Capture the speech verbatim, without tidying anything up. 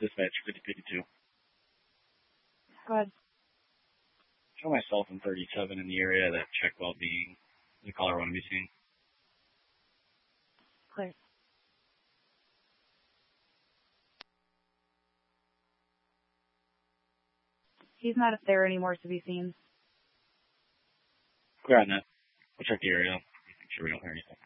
dispatch fifty fifty-two. Go ahead. Show myself in thirty-seven in the area that check well-being. The caller want to be seen. Clear. He's not there anymore to be seen. Clear on that. We'll check the area. Make sure we don't hear anything.